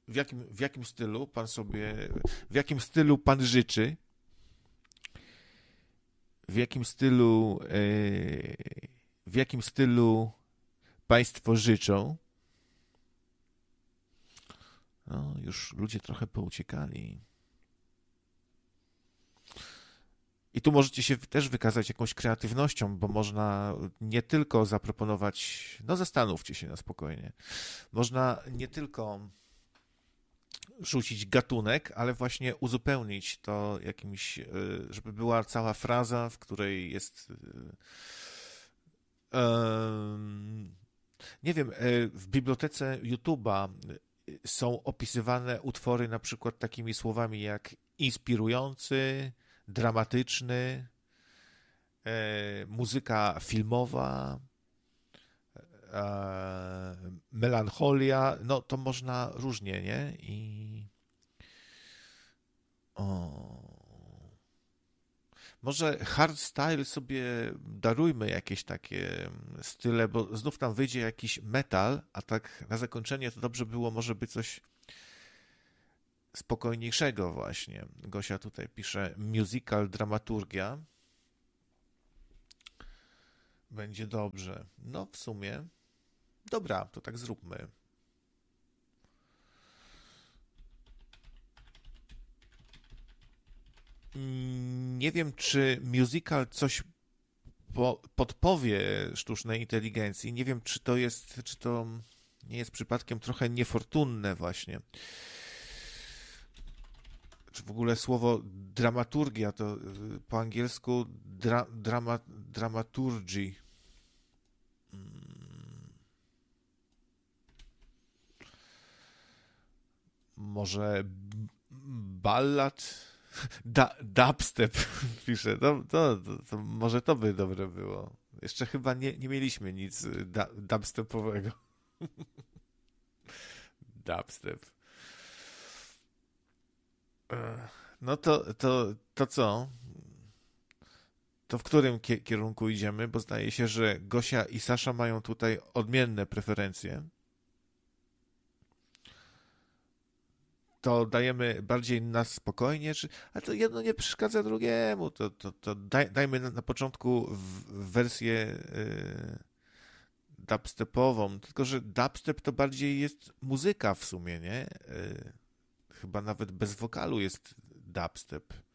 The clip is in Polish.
w jakim stylu pan sobie, w jakim stylu pan życzy, w jakim stylu, w jakim stylu państwo życzą. No, już ludzie trochę pouciekali. I tu możecie się też wykazać jakąś kreatywnością, bo można nie tylko zaproponować, no zastanówcie się na spokojnie, można nie tylko rzucić gatunek, ale właśnie uzupełnić to jakimś, żeby była cała fraza, w której jest, nie wiem, w bibliotece YouTube'a są opisywane utwory na przykład takimi słowami jak inspirujący, dramatyczny, muzyka filmowa, melancholia, no to można różnie, nie? O, może hardstyle sobie darujmy jakieś takie style, bo znów tam wyjdzie jakiś metal, a tak na zakończenie to dobrze było, może by coś spokojniejszego właśnie. Gosia tutaj pisze musical dramaturgia. Będzie dobrze. No w sumie. Dobra, to tak zróbmy. Nie wiem, czy musical coś podpowie sztucznej inteligencji. Nie wiem, czy to nie jest przypadkiem trochę niefortunne właśnie. Czy w ogóle słowo dramaturgia to po angielsku dramaturgy. Może ballad? Dubstep pisze. To może to by dobre było. Jeszcze chyba nie mieliśmy nic dubstepowego. Dubstep. No to co? To w którym kierunku idziemy? Bo zdaje się, że Gosia i Sasza mają tutaj odmienne preferencje. To dajemy bardziej na spokojnie, ale to jedno nie przeszkadza drugiemu. To dajmy na początku wersję dubstepową, tylko że dubstep to bardziej jest muzyka w sumie, nie? Chyba nawet bez wokalu jest dubstep.